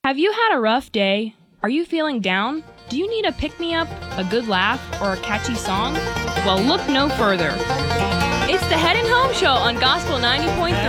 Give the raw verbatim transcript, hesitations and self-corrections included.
Have you had a rough day? Are you feeling down? Do you need a pick-me-up, a good laugh, or a catchy song? Well, look no further. It's the Headin' Home Show on Gospel ninety point three.